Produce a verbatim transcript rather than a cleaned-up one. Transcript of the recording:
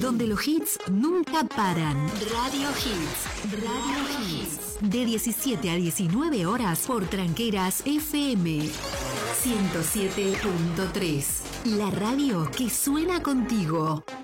donde los hits nunca paran. Radio Hits. Radio Hits. De diecisiete a diecinueve horas por Tranqueras F M ciento siete punto tres. La radio que suena contigo.